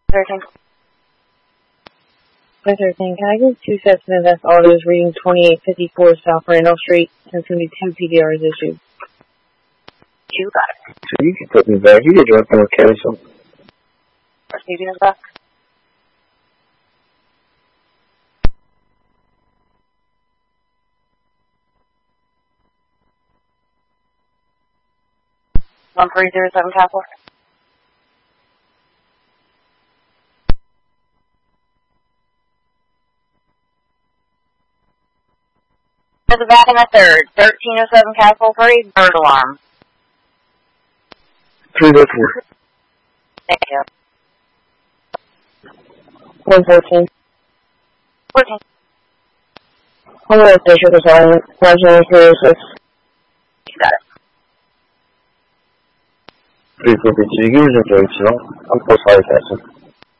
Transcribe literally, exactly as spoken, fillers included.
thirteen. thirteen. Can I get two sets of Invest Autos reading twenty-eight fifty-four South Randolph Street? It's going to be two P D Rs issued. You got it. So you can put me back. You can drop me on cancel. Receiving us back. One three zero seven Castle. There's a back in the third. Thirteen oh seven Castle three. Bird alarm. three oh four. Thank you. one fourteen. Fourteen. Hello, Station Design. one zero three six. You got it. three fifty-two. Give me some direction. I'm close to castle.